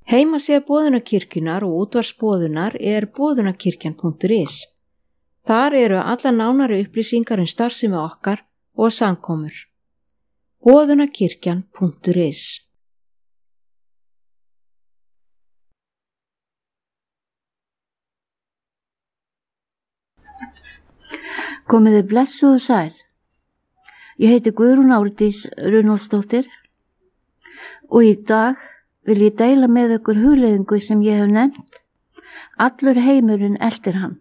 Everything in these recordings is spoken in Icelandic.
Heimasíða Boðunarkirkjunnar og útvarpsboðunar boðunarkirkjan.is. Þar eru allar nánari upplýsingar starfsemi okkar og samkomur. Boðunarkirkjan.is. Komiði blessuð og sæl. Ég heiti Guðrún Árdís Runólfsdóttir og í dag vil ég deila með ykkur hugleiðingu sem ég hef nefnt: Allur heimurinn eltir hann.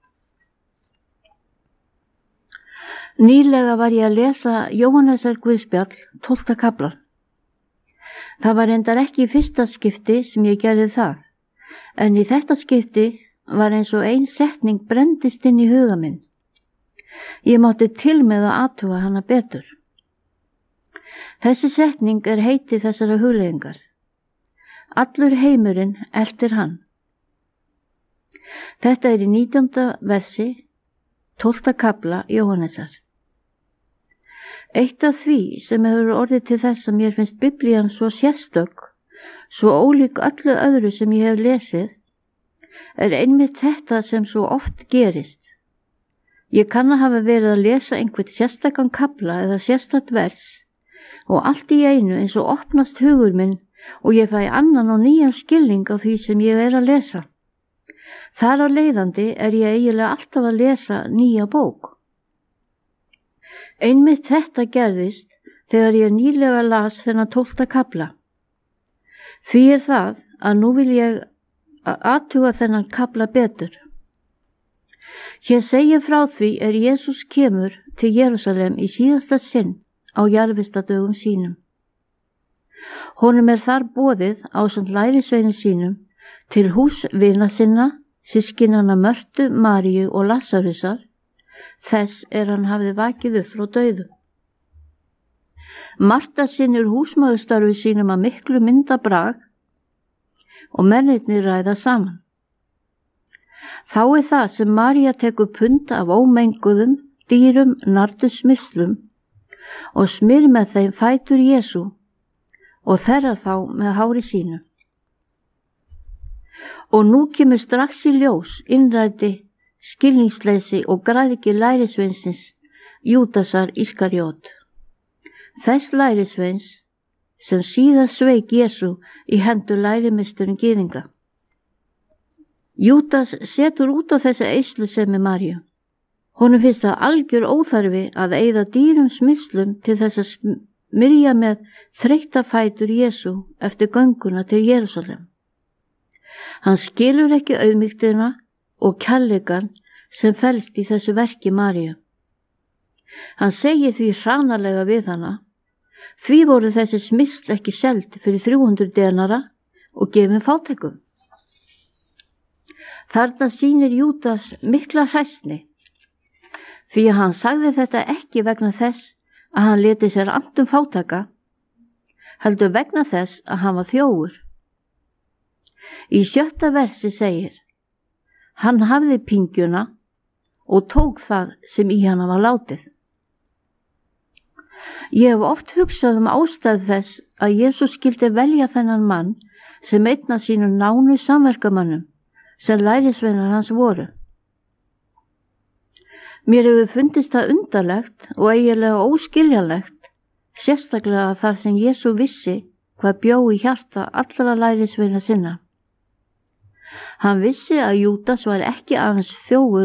Nýlega var ég að lesa Jóhannesar Guðspjall 12. kaflan. Það var reyndar ekki í fyrsta skipti sem ég gerði það, en í þetta skipti var eins og ein setning brenndist inn í huga minn. Ég mátti til með að athuga hana betur. Þessi setning heiti þessara hugleiðingar: Allur heimurinn eltir hann. Þetta í 19. versi 12. kafla Jóhannesar. Eitt af því sem hefur orðið til þess að mér finnst Biblían svo sérstök, svo ólík öllu öðru sem ég hef lesið, einmitt þetta sem svo oft gerist. Ég kann að hafa verið að lesa einhvern sérstakann kafla eða sérstakt vers og allt í einu eins og opnast hugur minn og ég fæ annan og nýjan skilning á því sem ég að lesa. Þar af leiðandi ég eiginlega alltaf að lesa nýja bók. Einmitt þetta gerðist þegar ég nýlega las þennan 12. kafla. Því það að nú vil ég athuga þennan kafla betur. Hér segir frá því Jesús kemur til Jerúsalem í síðasta sinn á jarðvistadögum sínum. Honum þar boðið ásamt lærisveinum sínum til hús vina sinna, systkinanna Mörtu, Maríu og Lasarusar, þess hann hafði vakið upp frá dauðum. Marta sinnir húsmóðurstarfi sínum að miklu myndarbrag og mennirnir ræða saman. Þá það sem María tekur pund af ómenguðum, dýrum nardusmyrslum og smyr með þeim fætur Jesú og þerrar þá með hári sínu. Og nú kemur strax í ljós innræti, skilningsleysi og græðgi lærisveinsins Júdasar Ískarjót. Þess lærisveins sem síðar sveik Jesú í hendur lærimeisturinn gyðinga. Júdas setur út á þessa eyslusemi Maríu. Honum finnst það algjör óþarfi að eyða dýrum smyrslum til þess að smyrja með þreytta fætur Jesú eftir gönguna til Jerúsalem. Hann skilur ekki auðmýktina og kærleikann sem felst í þessu verki Maríu. Hann segir því hranalega við hana: því voru þessi smyrsl ekki seld fyrir 300 denara og gefin fátækum. Þarna sýnir Júdas mikla hræsni, því að hann sagði þetta ekki vegna þess að hann leti sér annt fátæka, heldur vegna þess að hann var þjófur. Í 7. versi segir: hann hafði pingjuna og tók það sem í hana var látið. Ég hef oft hugsað ástæðu þess að Jesús skyldi velja þennan mann sem einn af sínum nánu samverkamönnum sem lærisveinar hans voru. Mér hefur fundist það undarlegt og eiginlega óskiljanlegt, sérstaklega þar sem Jesú vissi hvað bjó í hjarta allra lærisveina sinna. Hann vissi að Júdas var ekki aðeins þjófur